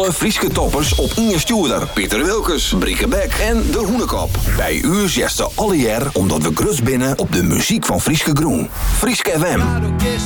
Alle Frieske toppers op Inge Stuurder, Pieter Wilkes, Brieke Beck en De Hoenekop. Bij u zesten alle jaar omdat we grutst binnen op de muziek van Frieske Groen. Frieske FM.